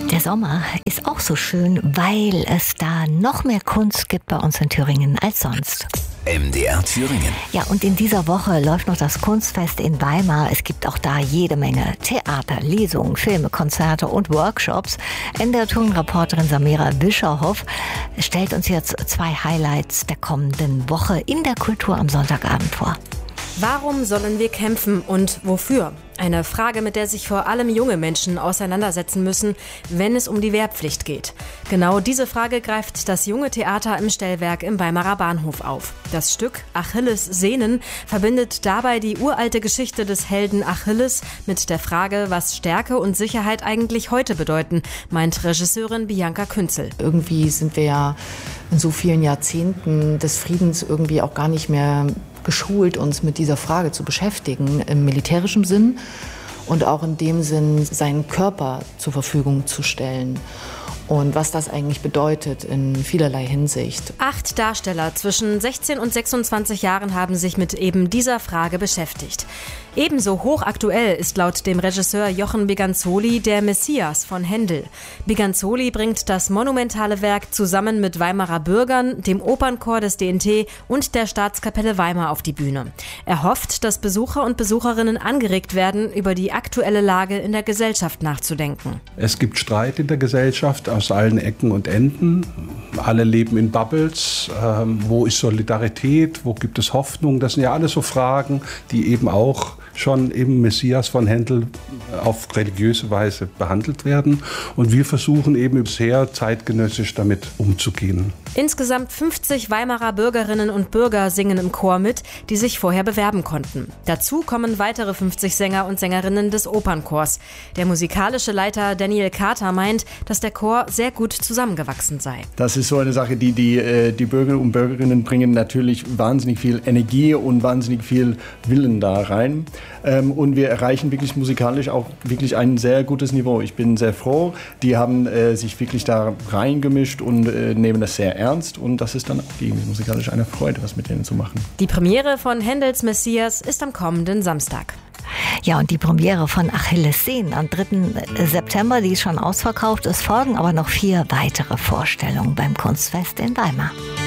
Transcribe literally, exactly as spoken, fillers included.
Der Sommer ist auch so schön, weil es da noch mehr Kunst gibt bei uns in Thüringen als sonst. M D R Thüringen. Ja, und in dieser Woche läuft noch das Kunstfest in Weimar. Es gibt auch da jede Menge Theater, Lesungen, Filme, Konzerte und Workshops. M D R Thüringen-Reporterin Samira Bischerhoff stellt uns jetzt zwei Highlights der kommenden Woche in der Kultur am Sonntagabend vor. Warum sollen wir kämpfen und wofür? Eine Frage, mit der sich vor allem junge Menschen auseinandersetzen müssen, wenn es um die Wehrpflicht geht. Genau diese Frage greift das Junge Theater im Stellwerk im Weimarer Bahnhof auf. Das Stück Achilles Sehnen verbindet dabei die uralte Geschichte des Helden Achilles mit der Frage, was Stärke und Sicherheit eigentlich heute bedeuten, meint Regisseurin Bianca Künzel. Irgendwie sind wir ja in so vielen Jahrzehnten des Friedens irgendwie auch gar nicht mehr geschult, uns mit dieser Frage zu beschäftigen, im militärischen Sinn und auch in dem Sinn, seinen Körper zur Verfügung zu stellen. Und was das eigentlich bedeutet in vielerlei Hinsicht. Acht Darsteller zwischen sechzehn und sechsundzwanzig Jahren haben sich mit eben dieser Frage beschäftigt. Ebenso hochaktuell ist laut dem Regisseur Jochen Biganzoli der Messias von Händel. Biganzoli bringt das monumentale Werk zusammen mit Weimarer Bürgern, dem Opernchor des D N T und der Staatskapelle Weimar auf die Bühne. Er hofft, dass Besucher und Besucherinnen angeregt werden, über die aktuelle Lage in der Gesellschaft nachzudenken. Es gibt Streit in der Gesellschaft aus allen Ecken und Enden. Alle leben in Bubbles. Ähm, wo ist Solidarität? Wo gibt es Hoffnung? Das sind ja alles so Fragen, die eben auch schon im Messias von Händel auf religiöse Weise behandelt werden. Und wir versuchen eben sehr zeitgenössisch damit umzugehen. Insgesamt fünfzig Weimarer Bürgerinnen und Bürger singen im Chor mit, die sich vorher bewerben konnten. Dazu kommen weitere fünfzig Sänger und Sängerinnen des Opernchors. Der musikalische Leiter Daniel Carter meint, dass der Chor sehr gut zusammengewachsen sei. Das ist so eine Sache, die die, die Bürger und Bürgerinnen bringen natürlich wahnsinnig viel Energie und wahnsinnig viel Willen da rein. Und wir erreichen wirklich musikalisch auch wirklich ein sehr gutes Niveau. Ich bin sehr froh, die haben äh, sich wirklich da reingemischt und äh, nehmen das sehr ernst. Und das ist dann auch musikalisch eine Freude, was mit denen zu machen. Die Premiere von Händels Messias ist am kommenden Samstag. Ja, und die Premiere von Achilles Sehnen am dritten September, die ist schon ausverkauft. Es folgen aber noch vier weitere Vorstellungen beim Kunstfest in Weimar.